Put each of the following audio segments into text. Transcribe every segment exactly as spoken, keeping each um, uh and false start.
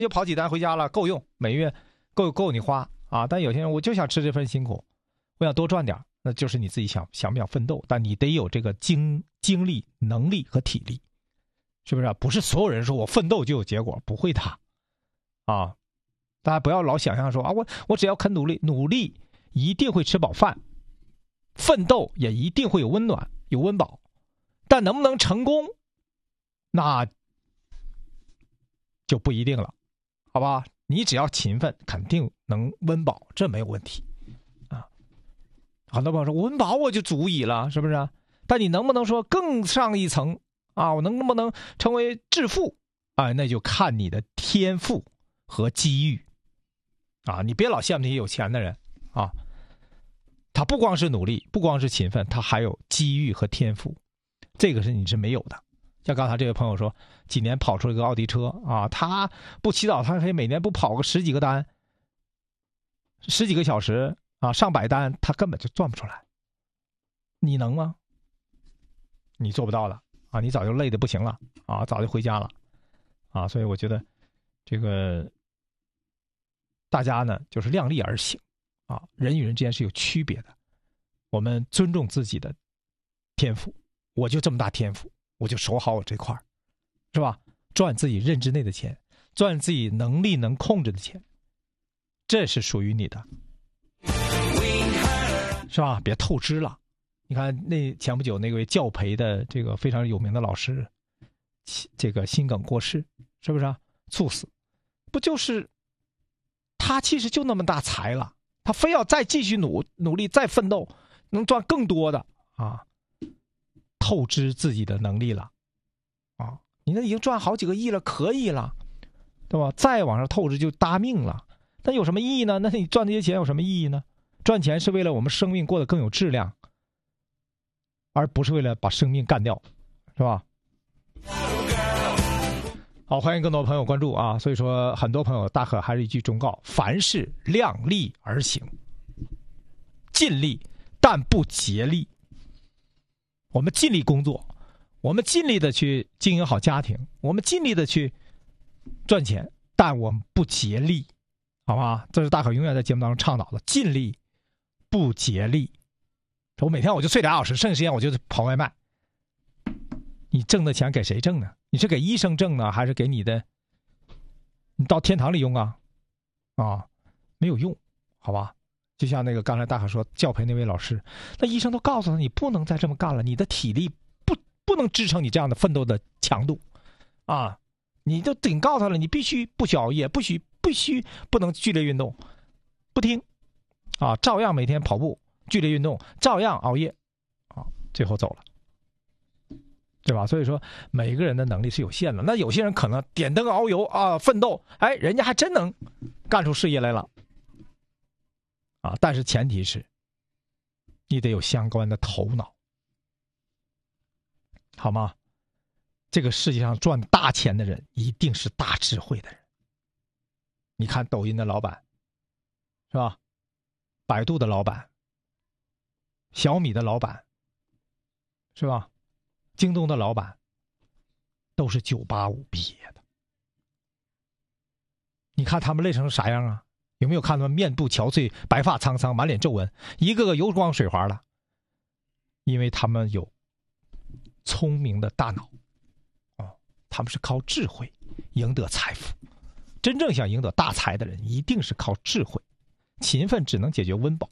又跑几单回家了，够用，每月够够你花啊。但有些人我就想吃这份辛苦，我想多赚点，那就是你自己想想不想奋斗，但你得有这个精精力、能力和体力，是不是、啊？不是所有人说我奋斗就有结果，不会的啊。大家不要老想象说啊，我我只要肯努力，努力一定会吃饱饭，奋斗也一定会有温暖、有温饱，但能不能成功，那就不一定了，好吧？你只要勤奋，肯定能温饱，这没有问题啊。很多朋友说温饱我就足矣了，是不是？但你能不能说更上一层啊？我能不能成为致富啊？那就看你的天赋和机遇啊！你别老羡慕那些有钱的人啊，他不光是努力，不光是勤奋，他还有机遇和天赋，这个是你是没有的。像刚才这位朋友说，几年跑出了一个奥迪车啊，他不祈祷，他可以每年不跑个十几个单，十几个小时啊，上百单，他根本就赚不出来。你能吗？你做不到的啊！你早就累得不行了啊，早就回家了啊！所以我觉得这个大家呢，就是量力而行啊，人与人之间是有区别的，我们尊重自己的天赋。我就这么大天赋，我就守好我这块，是吧？赚自己认知内的钱，赚自己能力能控制的钱，这是属于你的，是吧？别透支了。你看那前不久那位教培的这个非常有名的老师，这个心梗过世，是不是啊？猝死，不就是他其实就那么大财了，他非要再继续努努力再奋斗，能赚更多的啊，透支自己的能力了啊！你那已经赚好几个亿了，可以了，对吧？再往上透支就搭命了，那有什么意义呢？那你赚这些钱有什么意义呢？赚钱是为了我们生命过得更有质量，而不是为了把生命干掉，是吧？好，欢迎更多朋友关注啊！所以说，很多朋友大可还是一句忠告：凡事量力而行，尽力但不竭力。我们尽力工作，我们尽力的去经营好家庭，我们尽力的去赚钱，但我们不竭力，好吧？这是大可永远在节目当中倡导的：尽力不竭力。我每天我就睡俩小时，剩下时间我就跑外卖。你挣的钱给谁挣呢？你是给医生挣呢，还是给你的？你到天堂里用啊？啊，没有用，好吧？就像那个刚才大可说教培那位老师，那医生都告诉他，你不能再这么干了，你的体力不不能支撑你这样的奋斗的强度，啊，你就警告他了，你必须不许熬夜，不许必须不能剧烈运动，不听，啊，照样每天跑步。剧烈运动，照样熬夜，啊，最后走了，对吧？所以说，每个人的能力是有限的。那有些人可能点灯熬油啊，奋斗，哎，人家还真能干出事业来了，啊！但是前提是，你得有相关的头脑，好吗？这个世界上赚大钱的人，一定是大智慧的人。你看抖音的老板，是吧？百度的老板。小米的老板，是吧？京东的老板，都是九八五毕业的。你看他们累成啥样啊？有没有看他们面部憔悴、白发苍苍、满脸皱纹，一个个油光水滑的？因为他们有聪明的大脑，哦，他们是靠智慧赢得财富。真正想赢得大财的人，一定是靠智慧，勤奋只能解决温饱。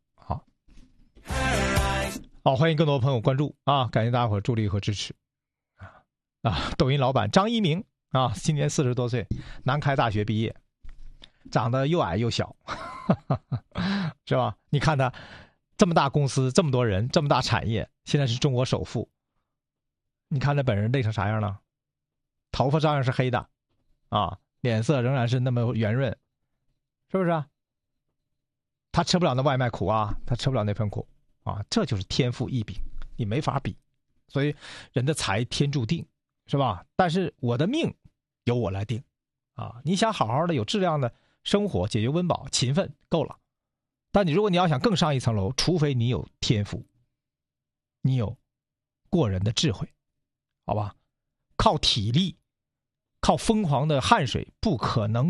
好，欢迎更多朋友关注啊！感谢大家伙助力和支持啊！啊，抖音老板张一鸣啊，今年四十多岁，南开大学毕业，长得又矮又小，是吧？你看他这么大公司，这么多人，这么大产业，现在是中国首富。你看他本人累成啥样了？头发照样是黑的啊，脸色仍然是那么圆润，是不是啊？他吃不了那外卖苦啊，他吃不了那份苦。啊，这就是天赋异禀，你没法比，所以人的财天注定，是吧？但是我的命由我来定，啊，你想好好的有质量的生活，解决温饱，勤奋够了。但你如果你要想更上一层楼，除非你有天赋，你有过人的智慧，好吧？靠体力，靠疯狂的汗水，不可能